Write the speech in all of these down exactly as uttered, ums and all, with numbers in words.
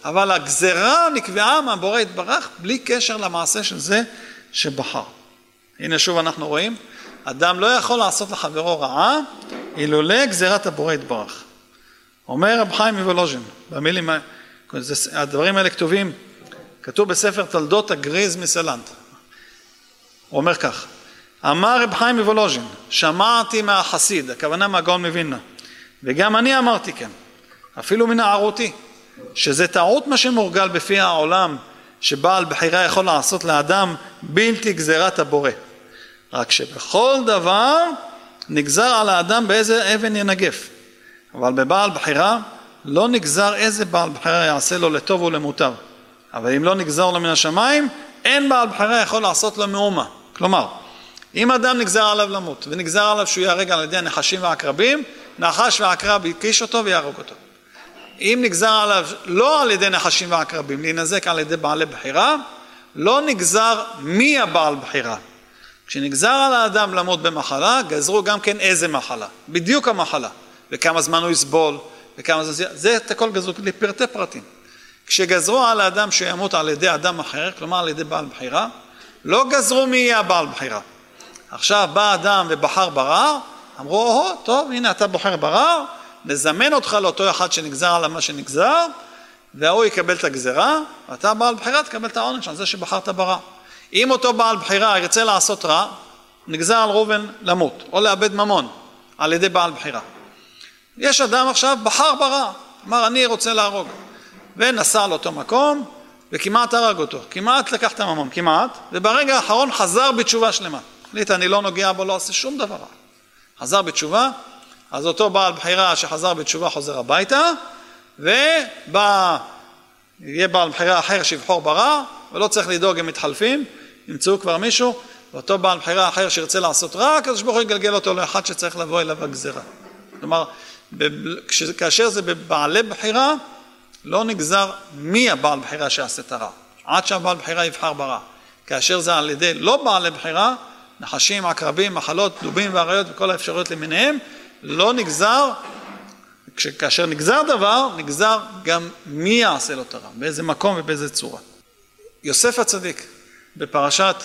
אבל הגזרה נקבעה מהבורא יתברך, בלי קשר למעשה של זה שבחר. הנה שוב אנחנו רואים, אדם לא יכול לעשות לחברו רעה, אילולא גזירת הבורא יתברך. אומר רב חיים מוולוז'ין, במילים, הדברים האלה כתובים, כתוב בספר תולדות הגריז מסלנט. הוא אומר כך, אמר רב חיים מוולוז'ין, שמעתי מהחסיד, הכוונה מהגאון מווילנה, וגם אני אמרתי כן, אפילו מנערותי, שזה טעות מה שמורגל בפי העולם, שבעל בחירה יכול לעשות לאדם בלתי גזירת הבורא. רק שבכל דבר נגזר על האדם באיזה אבן ינגף. אבל בבעל בחירה לא נגזר איזה בעל בחירה יעשה לו לטוב ולמוטב. אבל אם לא נגזר לו מן השמיים, אין בעל בחירה יכול לעשות לו מאומה. כלומר, אם אדם נגזר עליו למות, ונגזר עליו שהוא יהרג על ידי הנחשים והעקרבים, נחש והעקרב יקיש אותו ויהרוג אותו. אם נגזר עליו לא על ידי נחשים ועקרבים, להינזק על ידי בעלי בחירה, לא נגזר מי הבעל בחירה. כשנגזר על האדם למות במחלה, גזרו גם כן איזה מחלה. בדיוק המחלה. וכמה זמן הוא יסבול, וכמה זמן... זה את הכל גזרו לפרטי פרטים. כשגזרו על האדם שימות על ידי אדם אחר, כלומר על ידי בעל בחירה, לא גזרו מי יהיה הבעל בחירה. עכשיו בא אדם ובחר ברר, אמרו, או, טוב, הנה אתה בוחר ברר, נזמן אותך לאותו אחד שנגזר על מה שנגזר, והוא יקבל את הגזרה, ואתה בעל בחירה תקבל את העונש על זה שבחרת ברע. אם אותו בעל בחירה ירצה לעשות רע, נגזר על ראובן למות, או לאבד ממון, על ידי בעל בחירה. יש אדם עכשיו בחר ברע, אמר אני רוצה להרוג, ונסע לאותו מקום, וכמעט הרג אותו, כמעט לקח את הממון, כמעט, וברגע האחרון חזר בתשובה שלמה. החליט, אני לא נוגע בו, לא עושה שום דבר רע. חזר בתשובה, אז אותו בעל בחירה שחזר בתשובה חוזר הביתה, ובא, יהיה בעל בחירה אחר שיבחור ברע, ולא צריך לדאוג אם מתחלפים, ימצאו כבר מישהו, ואותו בעל בחירה אחר שירצה לעשות רע, הקדוש ברוך הוא יגלגל אותו לאחד שצריך לבוא אליו הגזרה. כלומר, כאשר זה בבעלי בחירה, לא נגזר מי הבעל בחירה שעשה את הרע, עד שהבעל בחירה יבחר ברע. כאשר זה על ידי לא בעלי בחירה, נחשים, עקרבים, מחלות, דובים ואריות וכל האפשרויות למיניהם, לא נגזר, כאשר נגזר דבר, נגזר גם מי יעשה לו את הרע, באיזה מקום ובאיזה צורה. יוסף הצדיק, בפרשת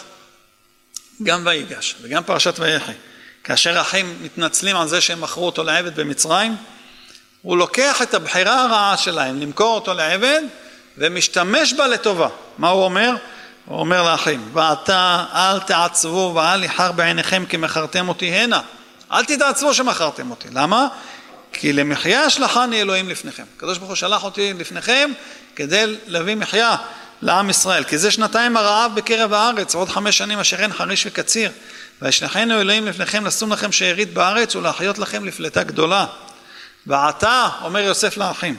גם ויגש וגם פרשת ויחי, כאשר אחים מתנצלים על זה שהם מכרו אותו לעבד במצרים, הוא לוקח את הבחירה הרעה שלהם, למכור אותו לעבד, ומשתמש בה לטובה. מה הוא אומר? הוא אומר לאחים, ועתה אל תעצבו ואל יחר בעיניכם כי מכרתם אותי הנה. אל תתעצבו שמכרתם אותי. למה? כי למחיה שלחני אלוהים לפניכם. הקדוש ברוך הוא שלח אותי לפניכם כדי להביא מחיה לעם ישראל. כי זה שנתיים הרעב בקרב הארץ, עוד חמש שנים אשר אין חריש וקציר. וישלחנו אלוהים לפניכם לשום לכם שארית בארץ ולהחיות לכם לפלטה גדולה. ועתה, אומר יוסף לאחים,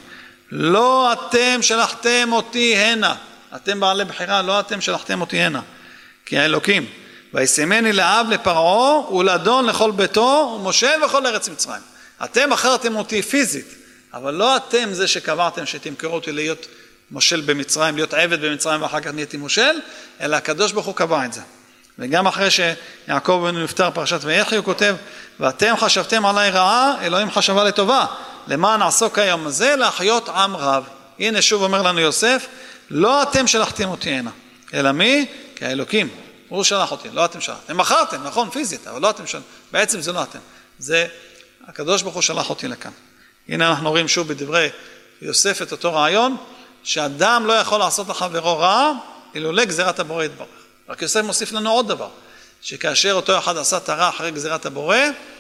לא אתם שלחתם אותי הנה. אתם בעלי בחירה, לא אתם שלחתם אותי הנה. כי האלוקים, וישימני לאב לפרעה ולאדון לכל ביתו ומושל וכל ארץ מצרים. אתם מכרתם אותי פיזית, אבל לא אתם זה שקבעתם שתמכרו אותי להיות מושל במצרים, להיות עבד במצרים ואחר כך נהייתי מושל, אלא הקדוש ברוך הוא קבע את זה. וגם אחרי שיעקב בנו נפטר פרשת ויחי הוא כותב, ואתם חשבתם עליי רעה, אלוהים חשבה לטובה. למען נעסוק היום הזה להחיות עם רב. הנה שוב אומר לנו יוסף, לא אתם שלחתם אותי הנה, אלא מי? כי האלוקים. הוא שלח אותי, לא אתם שלחתם. אתם מכרתם, נכון, פיזית, אבל לא אתם שלחתם. בעצם זה לא אתם. זה הקדוש ברוך הוא שלח אותי לכאן. הנה אנחנו רואים שוב בדברי יוסף את אותו רעיון, שאדם לא יכול לעשות לחברו רע, אילולא גזירת הבורא יתברך. רק יוסף מוסיף לנו עוד דבר, שכאשר אותו אחד עשה את הרע אחרי גזירת הבורא,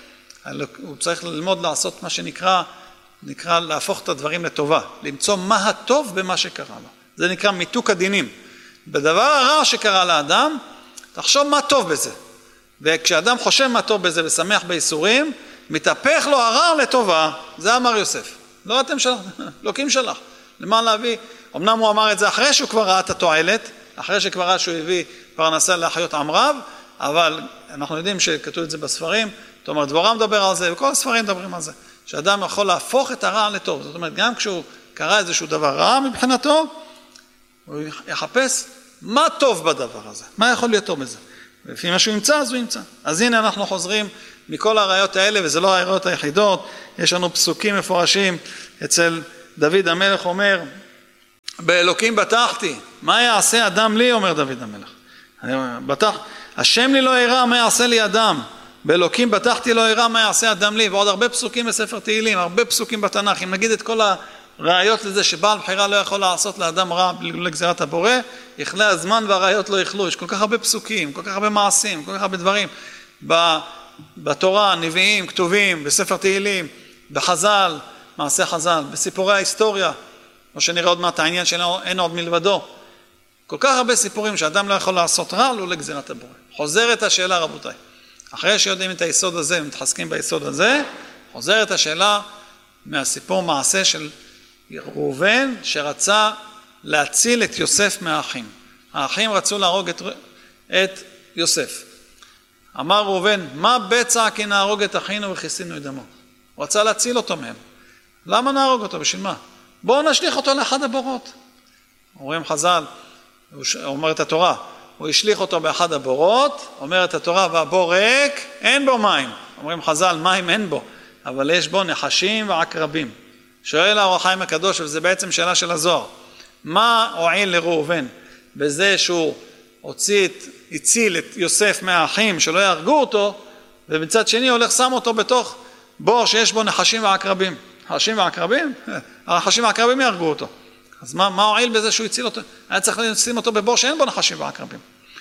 הוא צריך ללמוד לעשות מה שנקרא, נקרא להפוך את הדברים לטובה, למצוא מה הטוב במה שקרה לו. זה נקרא מיתוק הדינים. בדבר הרע שקרה לאדם, תחשוב מה טוב בזה. וכשאדם חושב מה טוב בזה ושמח בייסורים, מתהפך לו הרע לטובה. זה אמר יוסף. לא אתם שלח, אלוקים שלח. למען להביא, אמנם הוא אמר את זה אחרי שהוא כבר ראה את התועלת, אחרי שכבר ראה שהוא הביא פרנסה להחיות עם רב, אבל אנחנו יודעים שכתוב את זה בספרים, זאת אומרת, דבורה מדבר על זה, וכל הספרים מדברים על זה, שאדם יכול להפוך את הרע לטוב. זאת אומרת, גם כשהוא קרא איזשהו דבר רע מבחינתו, הוא יחפש מה טוב בדבר הזה, מה יכול להיות טוב בזה. ולפי מה שהוא ימצא, אז הוא ימצא. אז הנה אנחנו חוזרים מכל הראיות האלה, וזה לא הראיות היחידות, יש לנו פסוקים מפורשים, אצל דוד המלך אומר, באלוקים בטחתי, מה יעשה אדם לי, אומר דוד המלך. בטח, השם לי לא ירא, מה יעשה לי אדם? באלוקים בטחתי לא ירא, מה יעשה אדם לי? ועוד הרבה פסוקים בספר תהילים, הרבה פסוקים בתנ"ך. אם נגיד את כל הראיות לזה שבעל בחירה לא יכול לעשות לאדם רע לגזירת הבורא, יכלה הזמן והראיות לא יכלו. יש כל כך הרבה פסוקים, כל כך הרבה מעשים, כל כך הרבה דברים. בתורה, נביאים, כתובים, בספר תהילים, בחז"ל, מעשה חז"ל, בסיפורי ההיסטוריה, או שנראה עוד מעט העניין שאין עוד מלבדו. כל כך הרבה סיפורים שאדם לא יכול לעשות רע, לא לגזירת הבורא. חוזרת השאלה, רבותיי. אחרי שיודעים את היסוד הזה, ומתחזקים ביסוד הזה, חוזרת השאלה מהסיפור מעשה של ראובן, שרצה להציל את יוסף מהאחים. האחים רצו להרוג את, את יוסף. אמר ראובן, מה בצע כי נהרוג את אחינו וכיסינו את דמו? הוא רצה להציל אותו מהם. למה נהרוג אותו? בשביל מה? בואו נשליך אותו לאחד הבורות. אומרים חז"ל, אומרת התורה, הוא השליך אותו באחד הבורות, אומרת התורה, והבור ריק, אין בו מים. אומרים חז"ל, מים אין בו, אבל יש בו נחשים ועקרבים. שואל האור החיים הקדוש, וזה בעצם שאלה של הזוהר, מה הועיל לראובן בזה שהוא הוציא, הציל את יוסף מהאחים שלא יהרגו אותו, ובצד שני הולך שם אותו בתוך בור שיש בו נחשים ועקרבים. נחשים ועקרבים? הנחשים והעקרבים יהרגו אותו. אז מה, מה הועיל בזה שהוא הציל אותו? היה צריך לשים אותו בבור שאין בו נחשים ועקרבים.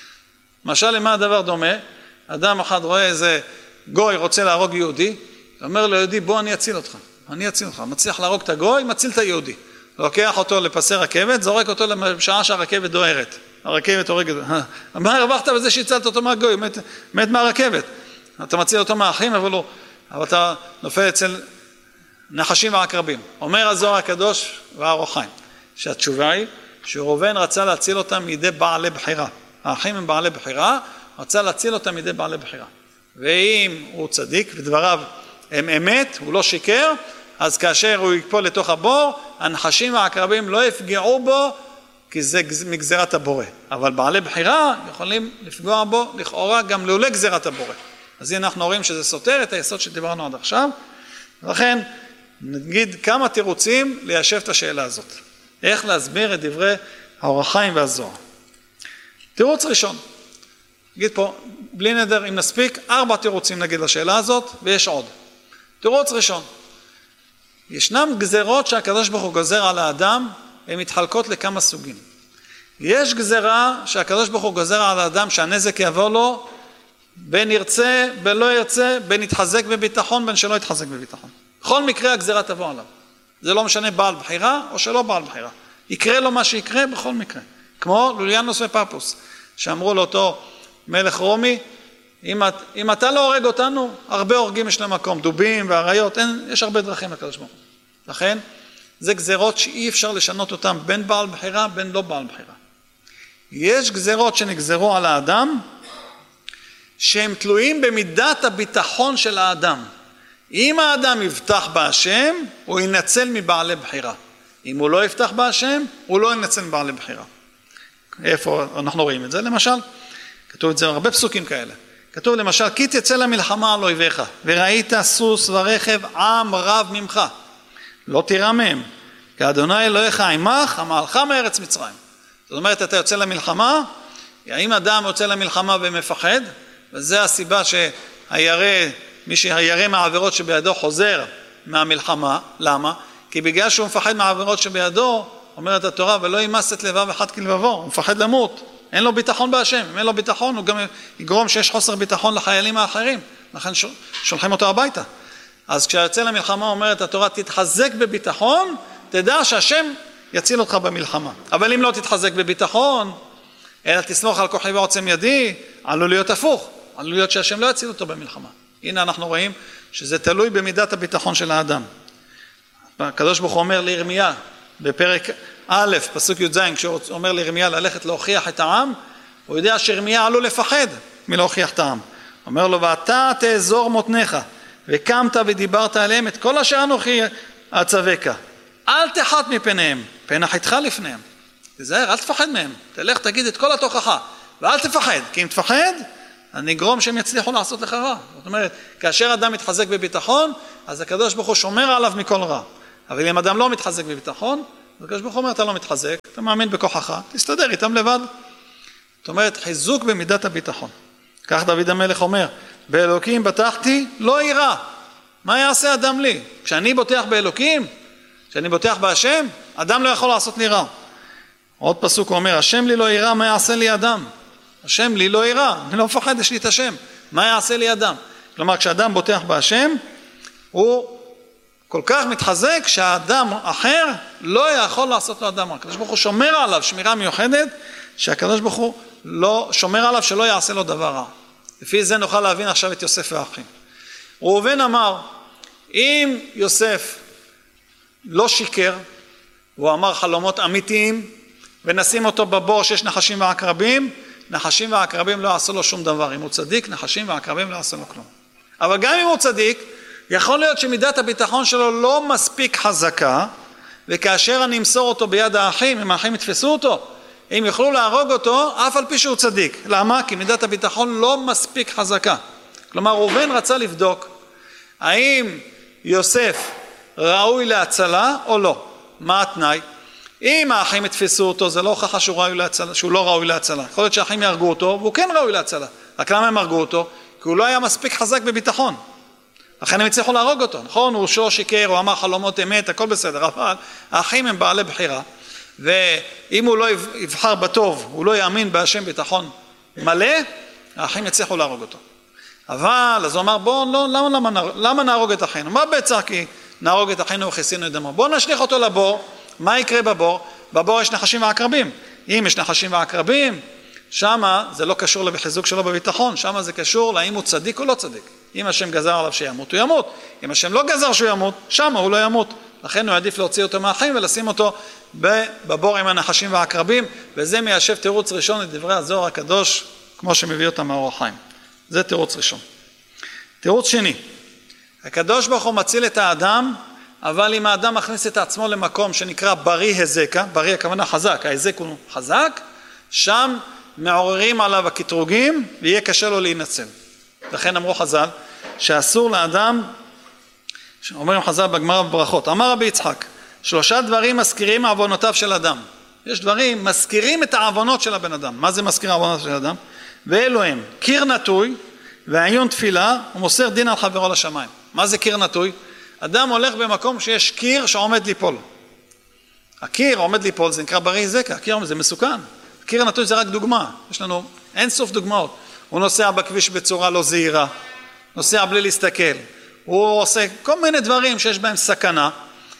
למשל, למה הדבר דומה? אדם אחד רואה איזה גוי רוצה להרוג יהודי, אומר ליהודי, בוא אני אציל אותך. אני אציל אותך. מצליח להרוג את הגוי, מציל את היהודי. לוקח אותו לפסי רכבת, זורק אותו לשעה שהרכבת דוהרת. הרכבת הורגת. מה הרווחת בזה שהצלת אותו מהגוי? מת, מת מהרכבת. אתה מציל אותו מהאחים, אבל לא. אבל אתה נופל אצל נחשים ועקרבים. אומר הזוהר הקדוש והאור החיים, שהתשובה היא שראובן רצה להציל אותם מידי בעלי בחירה. האחים הם בעלי בחירה, רצה להציל אותם מידי בעלי בחירה. ואם הוא צדיק ודבריו הם אמת, הוא לא שיקר, אז כאשר הוא יקפול לתוך הבור, הנחשים והעקרבים לא יפגעו בו, כי זה מגזירת הבורא. אבל בעלי בחירה יכולים לפגוע בו לכאורה גם לעולה גזירת הבורא. אז הנה אנחנו רואים שזה סותר את היסוד שדיברנו עד עכשיו. לכן נגיד כמה תירוצים ליישב את השאלה הזאת. איך להסביר את דברי האור החיים והזוהר. תירוץ ראשון. נגיד פה, בלי נדר, אם נספיק, ארבע תירוצים נגיד לשאלה הזאת, ויש עוד. תירוץ ראשון. ישנם גזירות שהקדוש ברוך הוא גוזר על האדם, הן מתחלקות לכמה סוגים. יש גזירה שהקדוש ברוך הוא גוזר על האדם שהנזק יבוא לו, בין ירצה, בין לא ירצה, בין יתחזק בביטחון, בין שלא יתחזק בביטחון. בכל מקרה הגזירה תבוא עליו. זה לא משנה בעל בחירה או שלא בעל בחירה. יקרה לו מה שיקרה בכל מקרה. כמו לוליאנוס ופפוס, שאמרו לאותו מלך רומי, אם, אם אתה לא הורג אותנו, הרבה הורגים יש למקום, דובים והריות, אין, יש הרבה דרכים לקדוש ברוך הוא. לכן, זה גזירות שאי אפשר לשנות אותן בין בעל בחירה, בין לא בעל בחירה. יש גזירות שנגזרו על האדם, שהם תלויים במידת הביטחון של האדם. אם האדם יבטח בהשם, הוא ינצל מבעלי בחירה. אם הוא לא יבטח בהשם, הוא לא ינצל מבעלי בחירה. איפה אנחנו רואים את זה? למשל, כתוב את זה הרבה פסוקים כאלה. כתוב למשל, כי תצא למלחמה על אויביך, וראית סוס ורכב עם רב ממך. לא תירא מהם, כי אדוני אלוהיך עמך, המעלך מארץ מצרים. זאת אומרת, אתה יוצא למלחמה, האם אדם יוצא למלחמה ומפחד, וזה הסיבה שהירא, מי שהירא מהעבירות שבידו חוזר מהמלחמה. למה? כי בגלל שהוא מפחד מהעבירות שבידו, אומרת התורה, ולא ימס את לבב אחד כלבבו, הוא מפחד למות. אין לו ביטחון בהשם, אם אין לו ביטחון, הוא גם יגרום שיש חוסר ביטחון לחיילים האחרים, לכן שולחים אותו הביתה. אז כשיוצא למלחמה אומרת התורה, תתחזק בביטחון, תדע שהשם יציל אותך במלחמה. אבל אם לא תתחזק בביטחון, אלא תסמוך על כוחי ועוצם ידי, עלול להיות הפוך, עלול להיות שהשם לא יציל אותו במלחמה. הנה אנחנו רואים שזה תלוי במידת הביטחון של האדם. הקדוש ברוך הוא אומר לירמיה, בפרק א', פסוק י"ז, כשהוא אומר לירמיה ללכת להוכיח את העם, הוא יודע שירמיה עלול לפחד מלהוכיח את העם. אומר לו, ואתה תאזור מותניך, וקמת ודיברת עליהם את כל אשר אנוכי אצווך. אל תחת מפניהם, פן אחתך לפניהם. תזהר, אל תפחד מהם. תלך תגיד את כל התוכחה, ואל תפחד, כי אם תפחד, אני אגרום שהם יצליחו לעשות לך רע. זאת אומרת, כאשר אדם מתחזק בביטחון, אז הקדוש ברוך הוא שומר עליו מכל רע. אבל אם אדם לא מתחזק בביטחון, הקדוש ברוך הוא אומר, אתה לא מתחזק, אתה מאמין בכוחך, תסתדר איתם לבד. זאת אומרת, חיזוק במידת הביטחון. כך דוד המלך אומר, באלוקים בטחתי, לא יירא. מה יעשה אדם לי? כשאני בוטח באלוקים, כשאני בוטח בהשם, אדם לא יכול לעשות לי רע. עוד פסוק הוא אומר, השם לי לא יירא, מה יעשה לי אדם? השם לי לא יירא, אני לא מפחד, יש לי את השם. מה יעשה לי אדם? כלומר, כשאדם בוטח בהשם, הוא כל כך מתחזק שהאדם אחר לא יכול לעשות לו אדם רע. הקדוש ברוך הוא שומר עליו שמירה מיוחדת, שהקדוש ברוך הוא לא שומר עליו שלא יעשה לו דבר רע. לפי זה נוכל להבין עכשיו את יוסף והאחים. ראובן אמר, אם יוסף לא שיקר, הוא אמר חלומות אמיתיים, ונשים אותו בבור שיש נחשים ועקרבים, נחשים ועקרבים לא יעשו לו שום דבר. אם הוא צדיק, נחשים ועקרבים לא יעשו לו כלום. אבל גם אם הוא צדיק, יכול להיות שמידת הביטחון שלו לא מספיק חזקה, וכאשר אני אמסור אותו ביד האחים, אם האחים יתפסו אותו, אם יוכלו להרוג אותו, אף על פי שהוא צדיק. למה? כי מידת הביטחון לא מספיק חזקה. כלומר, ראובן רצה לבדוק, האם יוסף ראוי להצלה או לא? מה התנאי? אם האחים יתפסו אותו, זה לא הוכחה שהוא, להצלה, שהוא לא ראוי להצלה. יכול להיות שהאחים יהרגו אותו, והוא כן ראוי להצלה. רק למה הם הרגו אותו? כי הוא לא היה מספיק חזק בביטחון. לכן הם הצליחו להרוג אותו. נכון? הוא שור שיקר, הוא אמר חלומות אמת, הכל בסדר. אבל האחים הם בעלי בחירה. ואם הוא לא יבחר בטוב, הוא לא יאמין בהשם ביטחון מלא, האחים יצליחו להרוג אותו. אבל, אז הוא אמר, בוא, לא, למה, למה, למה נהרוג את אחינו? מה בצע כי נהרוג את אחינו וכיסינו את דמו? בוא נשליך אותו לבור. מה יקרה בבור? בבור יש נחשים ועקרבים. אם יש נחשים ועקרבים, שמה זה לא קשור לחיזוק שלו בביטחון, שמה זה קשור להאם הוא צדיק או לא צדיק. אם השם גזר עליו שימות, הוא ימות. אם השם לא גזר שהוא ימות, שמה הוא לא ימות. לכן הוא עדיף להוציא אותו מהחיים ולשים אותו בבור עם הנחשים והעקרבים, וזה מיישב תירוץ ראשון את דברי הזוהר הקדוש, כמו שמביא אותם מאור החיים. זה תירוץ ראשון. תירוץ שני, הקדוש ברוך הוא מציל את האדם, אבל אם האדם מכניס את עצמו למקום שנקרא בריא הזקה, בריא הכוונה חזק, ההזק הוא חזק, שם מעוררים עליו הקטרוגים ויהיה קשה לו להינצל. לכן אמרו חז"ל שאסור לאדם, אומרים חז"ל בגמרא בברכות, אמר רבי יצחק, שלושה דברים מזכירים עוונותיו של אדם. יש דברים מזכירים את העוונות של הבן אדם. מה זה מזכיר העוונות של האדם? ואלו הם קיר נטוי ועיון תפילה ומוסר דין על חברו לשמיים. מה זה קיר נטוי? אדם הולך במקום שיש קיר שעומד ליפול. הקיר עומד ליפול, זה נקרא בריא זקה, הקיר זה מסוכן. הקיר הנטוי זה רק דוגמה, יש לנו אין סוף דוגמאות. הוא נוסע בכביש בצורה לא זהירה, נוסע בלי להסתכל, הוא עושה כל מיני דברים שיש בהם סכנה,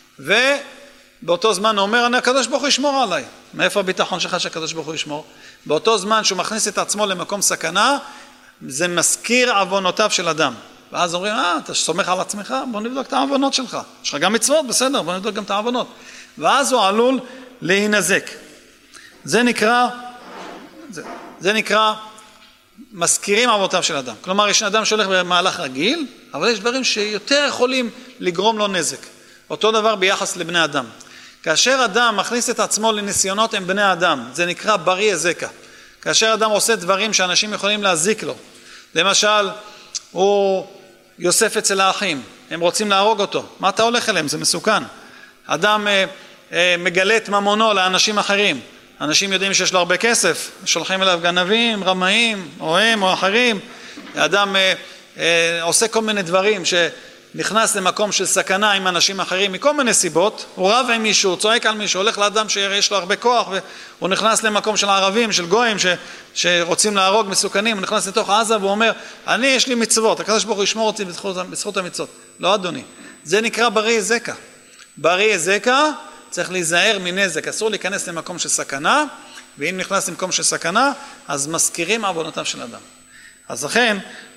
ובאותו זמן הוא אומר, אני הקדוש ברוך הוא ישמור עליי. מאיפה הביטחון שלך שהקדוש ברוך הוא ישמור? באותו זמן שהוא מכניס את עצמו למקום סכנה, זה מזכיר עוונותיו של אדם. ואז אומרים, אה, אתה סומך על עצמך, בוא נבדוק את העוונות שלך. יש לך גם מצוות, בסדר, בוא נבדוק גם את העוונות. ואז הוא עלול להינזק. זה נקרא, זה, זה נקרא, מזכירים עוונותיו של אדם. כלומר, יש אדם שהולך במהלך רגיל, אבל יש דברים שיותר יכולים לגרום לו נזק. אותו דבר ביחס לבני אדם. כאשר אדם מכניס את עצמו לניסיונות עם בני אדם, זה נקרא בריא הזקה. כאשר אדם עושה דברים שאנשים יכולים להזיק לו. למשל, הוא יוסף אצל האחים, הם רוצים להרוג אותו. מה אתה הולך אליהם? זה מסוכן. אדם אה, אה, מגלה את ממונו לאנשים אחרים. אנשים יודעים שיש לו הרבה כסף, שולחים אליו גנבים, רמאים, או הם או אחרים. אדם אה, אה, עושה כל מיני דברים שנכנס למקום של סכנה עם אנשים אחרים מכל מיני סיבות. הוא רב עם מישהו, צועק על מישהו, הולך לאדם שיש לו הרבה כוח, והוא נכנס למקום של ערבים, של גויים, ש, שרוצים להרוג מסוכנים, הוא נכנס לתוך עזה והוא אומר, אני יש לי מצוות, הקדוש ברוך הוא ישמור אותי בזכות, בזכות המצוות. לא אדוני, זה נקרא בריא זקה. בריא זקה צריך להיזהר מנזק, אסור להיכנס למקום של סכנה, ואם נכנס למקום של סכנה, אז מזכירים עוונותיו של אדם. אז לכן,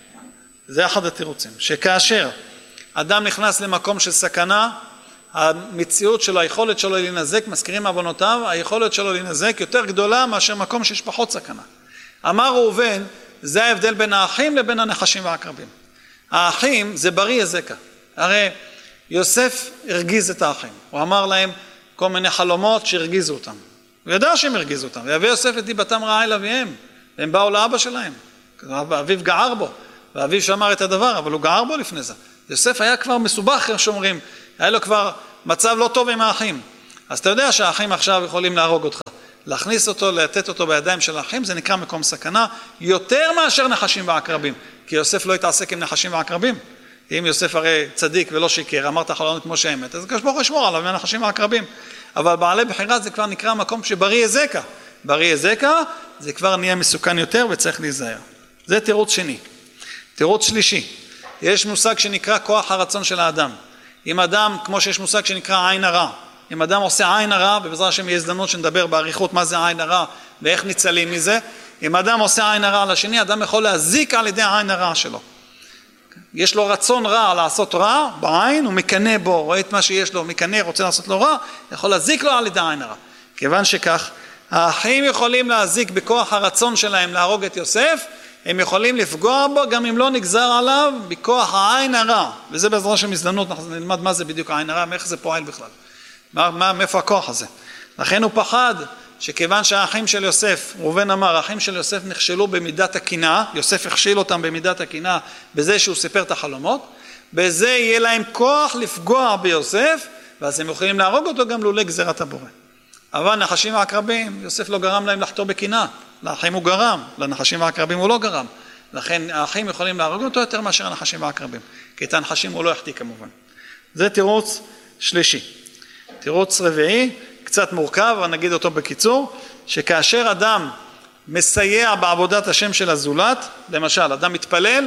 זה אחד התירוצים, שכאשר אדם נכנס למקום של סכנה, המציאות שלו, היכולת שלו להינזק, מזכירים עוונותיו, היכולת שלו להינזק יותר גדולה מאשר מקום שיש פחות סכנה. אמר ראובן, זה ההבדל בין האחים לבין הנחשים והעקרבים. האחים זה בריא הזקה. הרי יוסף הרגיז את האחים. הוא אמר להם כל מיני חלומות שהרגיזו אותם. הוא ידע שהם הרגיזו אותם. ויביא יוסף את דיבתם רעה אל אביהם. והם באו לאבא שלהם. אביו גער בו. ואביו שמר את הדבר, אבל הוא גער בו לפני זה. יוסף היה כבר מסובך, שאומרים. היה לו כבר מצב לא טוב עם האחים. אז אתה יודע שהאחים עכשיו יכולים להרוג אותך. להכניס אותו, לתת אותו בידיים של האחים, זה נקרא מקום סכנה, יותר מאשר נחשים ועקרבים. כי יוסף לא התעסק עם נחשים ועקרבים. אם יוסף הרי צדיק ולא שיקר, אמרת חלונות כמו שאמת, אז הקדוש ברוך הוא ישמור עליו מהנחשים ועקרבים. אבל בעלי בחירה זה כבר נקרא מקום שבריא הזקה. בריא הזקה זה כבר נהיה מסוכן יותר וצריך להיזהר. זה תירוץ שני. תירוץ שלישי. יש מושג שנקרא כוח הרצון של האדם. אם אדם, כמו שיש מושג שנקרא עין הרע, אם אדם עושה עין הרע, ובעזרת השם יהיה הזדמנות שנדבר באריכות מה זה עין הרע ואיך ניצלים מזה, אם אדם עושה עין הרע לשני, אדם יכול להזיק על ידי העין הרע שלו. יש לו רצון רע לעשות רע בעין, הוא מקנה בו, רואה את מה שיש לו, מקנה, רוצה לעשות לו רע, יכול להזיק לו על ידי העין הרע. כיוון שכך, האחים יכולים להזיק בכוח הרצון שלהם להרוג את יוסף, הם יכולים לפגוע בו גם אם לא נגזר עליו בכוח העין הרע. וזה בעזרת השם הזדמנות, נלמד מה זה בדיוק העין הרע, מאיך זה פועל בכלל. מה, מה, מאיפה הכוח הזה? לכן הוא פחד שכיוון שהאחים של יוסף, ראובן אמר, האחים של יוסף נכשלו במידת הקנאה, יוסף הכשיל אותם במידת הקנאה, בזה שהוא סיפר את החלומות, בזה יהיה להם כוח לפגוע ביוסף, ואז הם יכולים להרוג אותו גם לולא גזירת הבורא. אבל נחשים ועקרבים, יוסף לא גרם להם לחתור בקנאה, לאחים הוא גרם, לנחשים ועקרבים הוא לא גרם, לכן האחים יכולים להרוג אותו יותר מאשר הנחשים ועקרבים, כי את הנחשים הוא לא יחטיא כמובן. זה תירוץ שלישי. תירוץ רביעי, קצת מורכב, אבל נגיד אותו בקיצור, שכאשר אדם מסייע בעבודת השם של הזולת, למשל, אדם מתפלל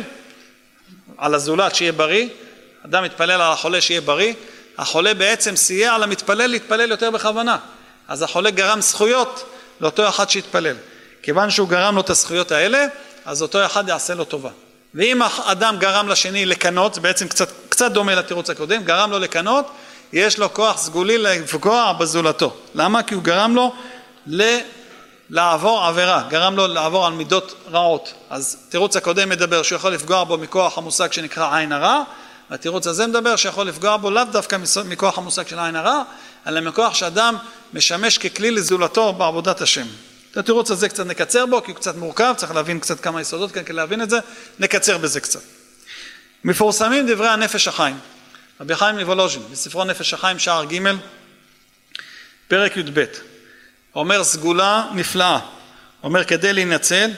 על הזולת שיהיה בריא, אדם מתפלל על החולה שיהיה בריא, החולה בעצם סייע למתפלל להתפלל יותר בכוונה, אז החולה גרם זכויות לאותו אחד שהתפלל. כיוון שהוא גרם לו את הזכויות האלה, אז אותו אחד יעשה לו טובה. ואם אדם גרם לשני לקנות, זה בעצם קצת, קצת דומה לתירוץ הקודם, גרם לו לקנות, יש לו כוח סגולי לפגוע בזולתו. למה? כי הוא גרם לו ל... לעבור עבירה, גרם לו לעבור על מידות רעות. אז תירוץ הקודם מדבר שהוא יכול לפגוע בו מכוח המושג שנקרא עין הרע, והתירוץ הזה מדבר שיכול לפגוע בו לאו דווקא מכוח המושג של עין הרע, אלא מכוח שאדם משמש ככלי לזולתו בעבודת השם. את התירוץ הזה קצת נקצר בו, כי הוא קצת מורכב, צריך להבין קצת כמה יסודות כאן, כדי להבין את זה, נקצר בזה קצת. מפורסמים דברי הנפש החיים. רבי חיים מוולוז'ין, בספרו נפש החיים שער ג' פרק י"ב, אומר סגולה נפלאה, אומר כדי להינצל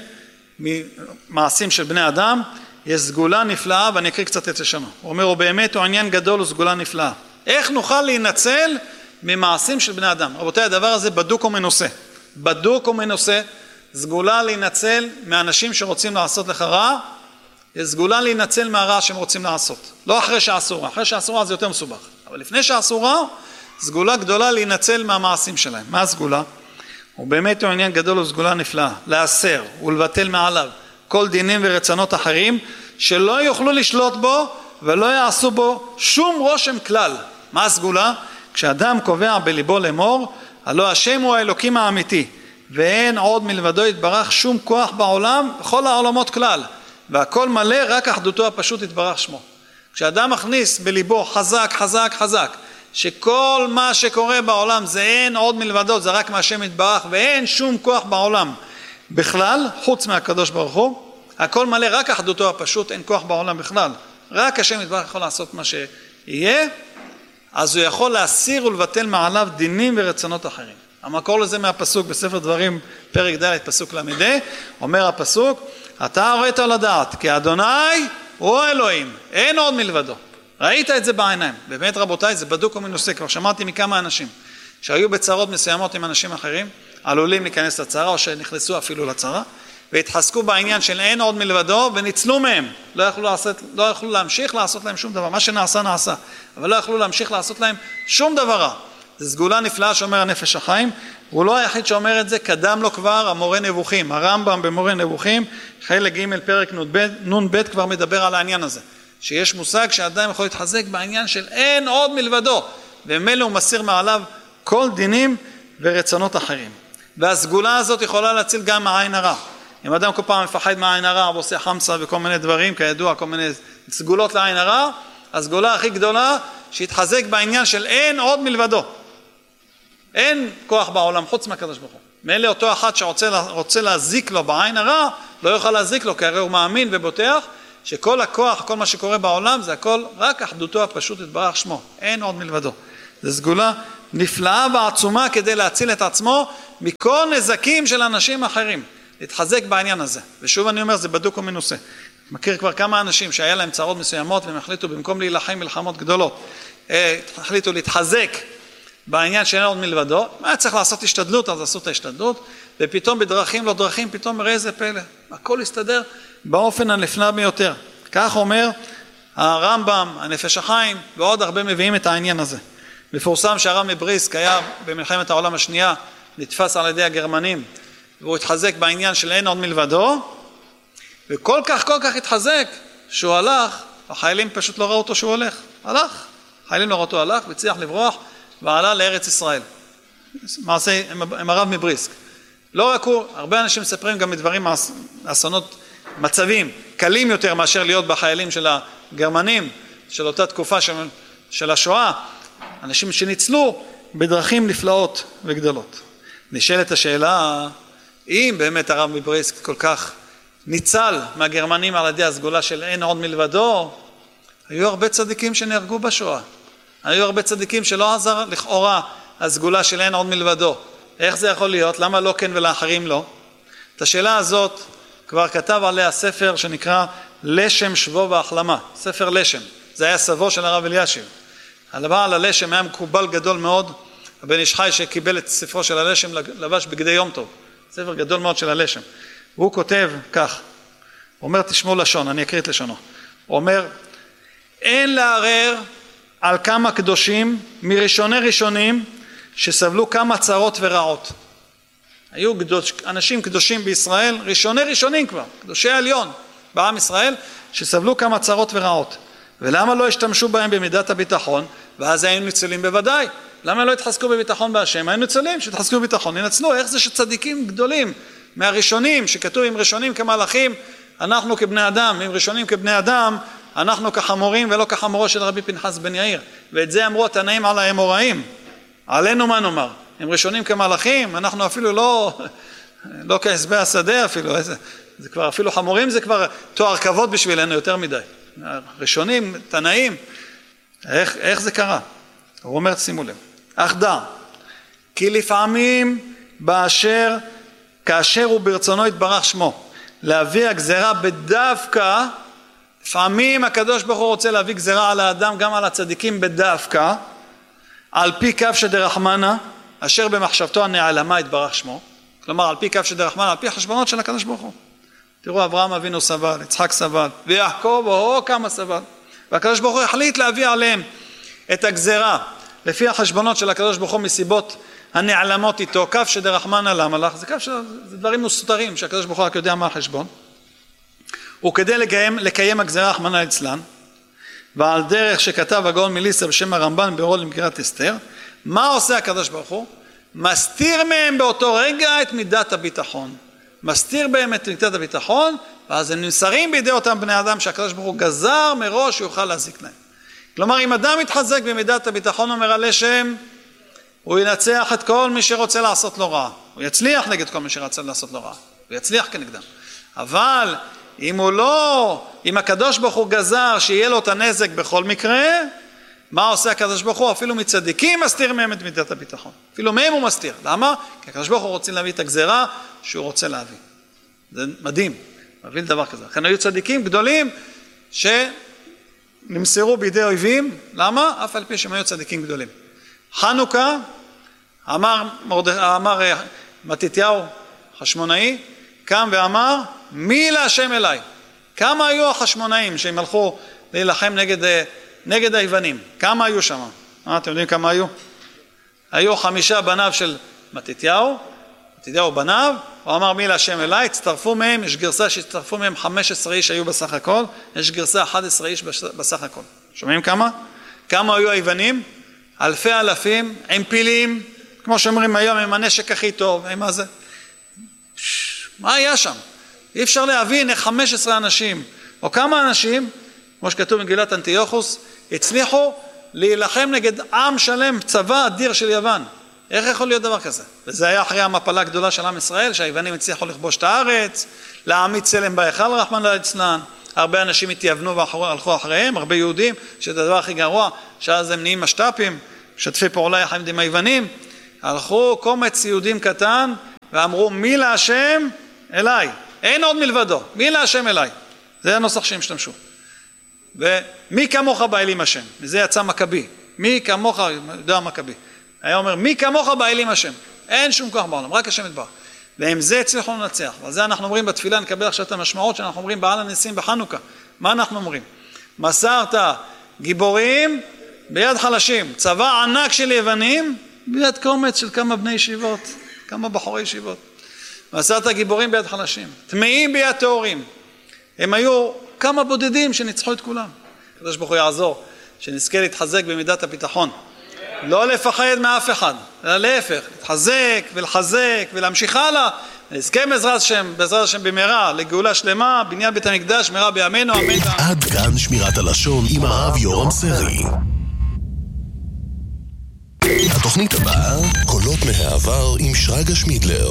ממעשים של בני אדם, יש סגולה נפלאה, ואני אקריא קצת את לשונו. הוא אומר, ובאמת הוא עניין גדול וסגולה נפלאה. איך נוכל להינצל ממעשים של בני אדם? רבותיי, הדבר הזה בדוק ומנוסה. בדוק ומנוסה, סגולה להינצל מאנשים שרוצים לעשות לך רע, יש סגולה להינצל מהרע שהם רוצים לעשות. לא אחרי שעשו רע, אחרי שעשו רע זה יותר מסובך. אבל לפני שעשו רע, סגולה גדולה להינצל מהמעשים שלהם. מה הסגולה? ובאמת הוא עניין גדול וסגולה נפלאה, לאסר ולבטל מעליו כל דינים ורצונות אחרים, שלא יוכלו לשלוט בו ולא יעשו בו שום רושם כלל. מה הסגולה? כשאדם קובע בליבו לאמור, הלא השם הוא האלוקים האמיתי, ואין עוד מלבדו יתברך שום כוח בעולם, בכל העולמות כלל, והכל מלא רק אחדותו הפשוט יתברך שמו. כשאדם מכניס בליבו חזק חזק חזק, שכל מה שקורה בעולם זה אין עוד מלבדו, זה רק מהשם יתברך, ואין שום כוח בעולם בכלל, חוץ מהקדוש ברוך הוא, הכל מלא רק אחדותו הפשוט, אין כוח בעולם בכלל, רק השם יתברך יכול לעשות מה שיהיה, אז הוא יכול להסיר ולבטל מעליו דינים ורצונות אחרים. המקור לזה מהפסוק בספר דברים, פרק ד' פסוק למד, אומר הפסוק, אתה הורית לדעת, כי אדוני הוא אלוהים, אין עוד מלבדו. ראית את זה בעיניים. באמת רבותיי, זה בדוק ומנוסה, כבר שמעתי מכמה אנשים, שהיו בצרות מסוימות עם אנשים אחרים, עלולים להיכנס לצרה, או שנכנסו אפילו לצרה, והתחזקו בעניין של אין עוד מלבדו, וניצלו מהם. לא יכלו, לעשות, לא יכלו להמשיך לעשות להם שום דבר. מה שנעשה נעשה, אבל לא יכלו להמשיך לעשות להם שום דבר רע. זה סגולה נפלאה שאומר הנפש החיים, הוא לא היחיד שאומר את זה, קדם לו כבר המורה נבוכים. הרמב"ם במורה נבוכים, חלק ג' פרק נון ב' כבר מדבר על העניין הזה. שיש מושג שאדם יכול להתחזק בעניין של אין עוד מלבדו, וממילא הוא מסיר מעליו כל דינים ורצונות אחרים. והסגולה הזאת יכולה להציל גם מהעין הרע. אם אדם כל פעם מפחד מהעין הרע, ועושה חמסה וכל מיני דברים, כידוע, כל מיני סגולות לעין הרע, הסגולה הכי גדולה שהתחזק בעניין של אין עוד מלבדו. אין כוח בעולם חוץ מהקדוש ברוך הוא. מילא אותו אחד שרוצה רוצה להזיק לו בעין הרע, לא יוכל להזיק לו, כי הרי הוא מאמין ובוטח, שכל הכוח, כל מה שקורה בעולם, זה הכל רק אחדותו הפשוט יתברך שמו. אין עוד מלבדו. זו סגולה נפלאה ועצומה כדי להציל את עצמו מכל נזקים של אנשים אחרים. להתחזק בעניין הזה. ושוב אני אומר, זה בדוק ומנוסה. מכיר כבר כמה אנשים שהיה להם צרות מסוימות והם החליטו במקום להילחם מלחמות גדולות, החליטו להתחזק בעניין שאין עוד מלבדו. היה צריך לעשות השתדלות, אז עשו את ההשתדלות, ופתאום בדרכים לא דרכים, פתאום ראה איזה פלא. הכל הסתדר באופן הנפלא ביותר. כך אומר הרמב"ם, הנפש החיים, ועוד הרבה מביאים את העניין הזה. מפורסם שהרב מבריסק היה במלחמת העולם השנייה, נתפס על ידי הגרמנים, והוא התחזק בעניין של אין עוד מלבדו, וכל כך כל כך התחזק שהוא הלך, החיילים פשוט לא ראו אותו שהוא הולך, הלך, החיילים לא ראו אותו הלך, והצליח לברוח, ועלה לארץ ישראל. מעשה עם הרב מבריסק. לא רק הוא, הרבה אנשים מספרים גם מדברים אסונות, מצבים קלים יותר מאשר להיות בחיילים של הגרמנים, של אותה תקופה של, של השואה, אנשים שניצלו בדרכים נפלאות וגדולות. נשאלת השאלה, אם באמת הרב מבריסק כל כך ניצל מהגרמנים על ידי הסגולה של אין עוד מלבדו, היו הרבה צדיקים שנהרגו בשואה. היו הרבה צדיקים שלא עזר לכאורה הסגולה של אין עוד מלבדו. איך זה יכול להיות? למה לא כן ולאחרים לא? את השאלה הזאת כבר כתב עליה ספר שנקרא לשם שבו והחלמה. ספר לשם. זה היה סבו של הרב אלישיב. הבעל הלשם היה מקובל גדול מאוד. הבן איש חי שקיבל את ספרו של הלשם לבש בגדי יום טוב. ספר גדול מאוד של הלשם. הוא כותב כך. הוא אומר, תשמעו לשון, אני אקריא את לשונו. הוא אומר, אין לערער על כמה קדושים מראשוני ראשונים שסבלו כמה צרות ורעות. היו קדוש, אנשים קדושים בישראל, ראשוני ראשונים כבר, קדושי העליון בעם ישראל, שסבלו כמה צרות ורעות. ולמה לא השתמשו בהם במידת הביטחון? ואז היינו ניצולים בוודאי. למה לא התחזקו בביטחון בהשם? היינו ניצולים, שהתחזקו בביטחון, ינצלו. איך זה שצדיקים גדולים מהראשונים, שכתוב עם ראשונים כמלאכים, אנחנו כבני אדם, עם ראשונים כבני אדם, אנחנו כחמורים ולא כחמורו של רבי פנחס בן יאיר. ואת זה אמרו התנאים על האמוראים. עלינו מה נאמר? הם ראשונים כמלאכים, אנחנו אפילו לא, לא כעשבי השדה אפילו, איזה, זה כבר אפילו חמורים, זה כבר תואר כבוד בשבילנו יותר מדי. ראשונים, תנאים, איך, איך זה קרה? הוא אומר, שימו לב, אך דע, כי לפעמים באשר, כאשר הוא ברצונו יתברך שמו, להביא הגזרה בדווקא, לפעמים הקדוש ברוך הוא רוצה להביא גזרה על האדם, גם על הצדיקים בדווקא, על פי כף שדרחמנה, אשר במחשבתו הנעלמה יתברך שמו, כלומר על פי כף שדרחמנה, על פי החשבונות של הקדוש ברוך הוא. תראו, אברהם אבינו סבל, יצחק סבל, ויעקב, או כמה סבל. והקדוש ברוך הוא החליט להביא עליהם את הגזרה, לפי החשבונות של הקדוש ברוך הוא מסיבות הנעלמות איתו, כף שדרחמנה למה לך, זה כף של, זה דברים מוסתרים, שהקדוש ברוך הוא רק יודע מה החשבון. וכדי לקיים, לקיים הגזרה רחמנא ליצלן, ועל דרך שכתב הגאון מליסה בשם הרמב"ן באורו למגילת אסתר, מה עושה הקדוש ברוך הוא? מסתיר מהם באותו רגע את מידת הביטחון. מסתיר בהם את מידת הביטחון, ואז הם נמסרים בידי אותם בני אדם שהקדוש ברוך הוא גזר מראש שיוכל להזיק להם. כלומר, אם אדם מתחזק במידת הביטחון, אומר הלשם, הוא ינצח את כל מי שרוצה לעשות לו רע. הוא יצליח נגד כל מי שרוצה לעשות לו רע. הוא יצליח כנגדם. אבל אם הוא לא, אם הקדוש ברוך הוא גזר שיהיה לו את הנזק בכל מקרה, מה עושה הקדוש ברוך הוא? אפילו מצדיקים מסתיר מהם את מידת הביטחון. אפילו מהם הוא מסתיר. למה? כי הקדוש ברוך הוא רוצה להביא את הגזרה שהוא רוצה להביא. זה מדהים. מביא לדבר כזה. לכן היו צדיקים גדולים שנמסרו בידי אויבים. למה? אף על פי שהם היו צדיקים גדולים. חנוכה, אמר, אמר מתתיהו חשמונאי, קם ואמר, מי להשם אליי? כמה היו החשמונאים שהם הלכו להילחם נגד, נגד היוונים? כמה היו שם? אה, אתם יודעים כמה היו? היו חמישה בניו של מתתיהו, מתתיהו בניו, הוא אמר מי להשם אליי, הצטרפו מהם, יש גרסה שהצטרפו מהם חמש עשרה איש היו בסך הכל, יש גרסה אחד עשר איש בסך הכל. שומעים כמה? כמה היו היוונים? אלפי אלפים, עם פילים, כמו שאומרים היום, עם הנשק הכי טוב, עם מה זה? מה היה שם? אי אפשר להבין איך חמש עשרה אנשים, או כמה אנשים, כמו שכתוב במגילת אנטיוכוס, הצליחו להילחם נגד עם שלם, צבא אדיר של יוון. איך יכול להיות דבר כזה? וזה היה אחרי המפלה הגדולה של עם ישראל, שהיוונים הצליחו לכבוש את הארץ, להעמיד צלם בהיכל רחמנא ליצלן, הרבה אנשים התייוונו והלכו אחריהם, הרבה יהודים, שזה הדבר הכי גרוע, שאז הם נהיים משת"פים, שתפי פעולה יחד עם היוונים, הלכו קומץ יהודים קטן ואמרו מי להשם אליי, אין עוד מלבדו, מי להשם אליי, זה הנוסח שהם השתמשו. ומי כמוך באלים השם, מזה יצא מכבי, מי כמוך, יודע מכבי, היה אומר מי כמוך באלים השם, אין שום כוח בעולם, רק השם יתברך. ועם זה הצליחו לנצח, ועל זה אנחנו אומרים בתפילה, נקבל עכשיו את המשמעות שאנחנו אומרים בעל הניסים בחנוכה. מה אנחנו אומרים? מסרת גיבורים ביד חלשים, צבא ענק של יוונים ביד קומץ של כמה בני ישיבות, כמה בחורי ישיבות. מסרת גיבורים ביד חלשים, טמאים ביד טהורים. הם היו כמה בודדים שניצחו את כולם. הקדוש ברוך הוא יעזור, שנזכה להתחזק במידת הביטחון. לא לפחד מאף אחד, אלא להפך, להתחזק ולחזק ולהמשיך הלאה. נזכה בעזרת השם, בעזרת השם במהרה, לגאולה שלמה, בניין בית המקדש, מהרה בימינו, אמן. עד כאן שמירת הלשון עם הרב יורם סרי. התוכנית הבאה, קולות מהעבר עם שרגא שמידלר.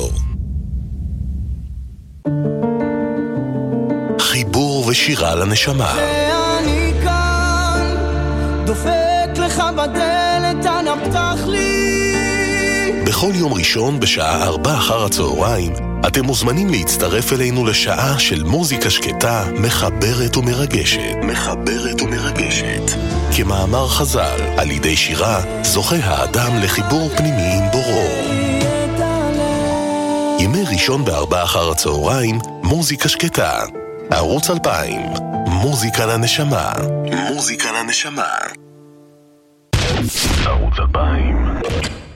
חיבור ושירה לנשמה. ואני כאן, דופק לך בדלת, אנא פתח לי. בכל יום ראשון בשעה ארבע אחר הצהריים, אתם מוזמנים להצטרף אלינו לשעה של מוזיקה שקטה, מחברת ומרגשת. מחברת ומרגשת. כמאמר חז"ל, על ידי שירה, זוכה האדם לחיבור פנימי עם בוראו. ימי ראשון בארבע אחר הצהריים, מוזיקה שקטה. ערוץ אלפיים, מוזיקה לנשמה. מוזיקה לנשמה. ערוץ אלפיים.